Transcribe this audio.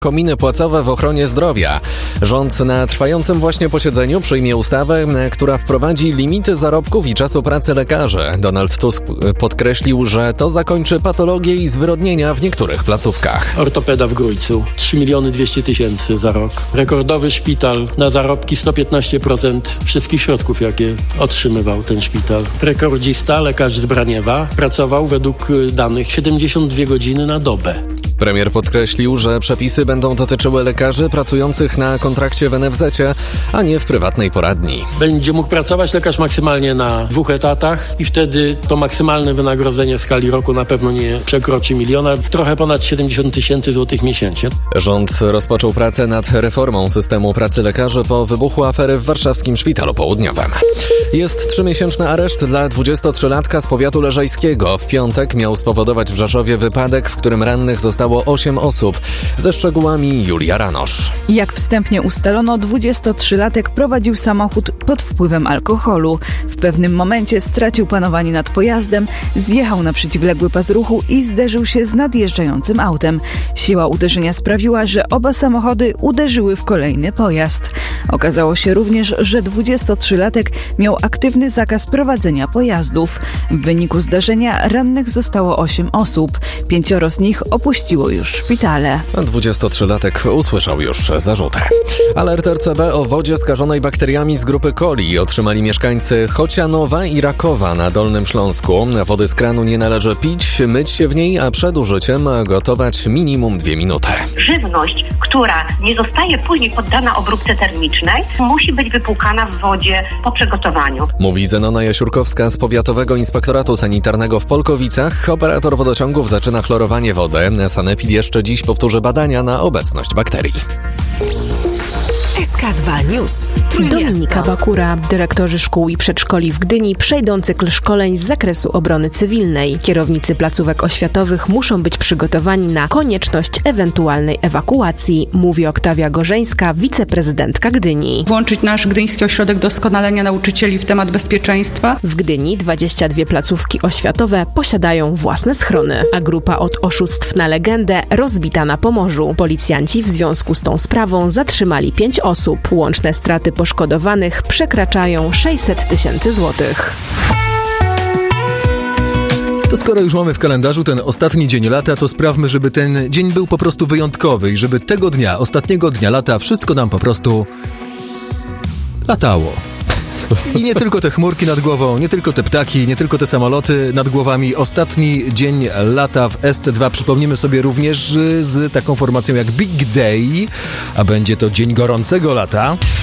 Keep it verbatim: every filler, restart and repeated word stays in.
Kominy płacowe w ochronie zdrowia. Rząd na trwającym właśnie posiedzeniu przyjmie ustawę, która wprowadzi limity zarobków i czasu pracy lekarzy. Donald Tusk podkreślił, że to zakończy patologie i zwyrodnienia w niektórych placówkach. Ortopeda w Grójcu trzy miliony dwieście tysięcy za rok. Rekordowy szpital na zarobki sto piętnaście procent wszystkich środków, jakie otrzymywał ten szpital. Rekordzista, lekarz z Braniewa, pracował według danych siedemdziesiąt dwie godziny na dobę. Premier podkreślił, że przepisy będą dotyczyły lekarzy pracujących na kontrakcie w en ef zecie, a nie w prywatnej poradni. Będzie mógł pracować lekarz maksymalnie na dwóch etatach i wtedy to maksymalne wynagrodzenie w skali roku na pewno nie przekroczy miliona, trochę ponad siedemdziesiąt tysięcy złotych miesięcznie. Rząd rozpoczął pracę nad reformą systemu pracy lekarzy po wybuchu afery w warszawskim Szpitalu Południowym. Jest trzymiesięczny areszt dla dwudziestotrzylatka z powiatu leżajskiego. W piątek miał spowodować w Rzeszowie wypadek, w którym rannych zostało osiem osób. Ze szczegółami Julia Ranosz. Jak wstępnie ustalono, dwudziestotrzylatek prowadził samochód pod wpływem alkoholu. W pewnym momencie stracił panowanie nad pojazdem, zjechał na przeciwległy pas ruchu i zderzył się z nadjeżdżającym autem. Siła uderzenia sprawiła, że oba samochody uderzyły w kolejny pojazd. Okazało się również, że dwudziestotrzylatek miał aktywny zakaz prowadzenia pojazdów. W wyniku zdarzenia rannych zostało osiem osób. Pięcioro z nich opuściło już szpitale. dwudziestotrzylatek usłyszał już zarzuty. Alert er ce be o wodzie skażonej bakteriami z grupy coli otrzymali mieszkańcy Chocianowa i Rakowa na Dolnym Śląsku. Wody z kranu nie należy pić, myć się w niej, a przed użyciem gotować minimum dwie minuty. Żywność, która nie zostaje później poddana obróbce termicznej, musi być wypłukana w wodzie po przygotowaniu. Mówi Zenona Jasiurkowska z Powiatowego Inspektoratu Sanitarnego w Polkowicach. Operator wodociągów zaczyna chlorowanie wody. Sanepid jeszcze dziś powtórzy badania na obecność bakterii. S K dwa News. Dominika Bakura. Dyrektorzy szkół i przedszkoli w Gdyni przejdą cykl szkoleń z zakresu obrony cywilnej. Kierownicy placówek oświatowych muszą być przygotowani na konieczność ewentualnej ewakuacji, mówi Oktawia Gorzeńska, wiceprezydentka Gdyni. Włączyć nasz Gdyński Ośrodek Doskonalenia Nauczycieli w temat bezpieczeństwa. W Gdyni dwadzieścia dwie placówki oświatowe posiadają własne schrony, a grupa od oszustw na legendę rozbita na Pomorzu. Policjanci w związku z tą sprawą zatrzymali pięć osób. Łączne straty poszkodowanych przekraczają sześćset tysięcy złotych. To skoro już mamy w kalendarzu ten ostatni dzień lata, to sprawmy, żeby ten dzień był po prostu wyjątkowy i żeby tego dnia, ostatniego dnia lata, wszystko nam po prostu latało. I nie tylko te chmurki nad głową, nie tylko te ptaki, nie tylko te samoloty nad głowami. Ostatni dzień lata w es ce dwa przypomnimy sobie również z taką formacją jak Big Day, a będzie to dzień gorącego lata.